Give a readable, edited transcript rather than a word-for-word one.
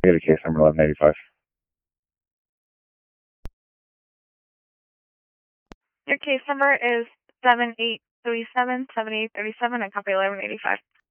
I got a case number 1185. Your case number is 7837, 7837. I copy 1185.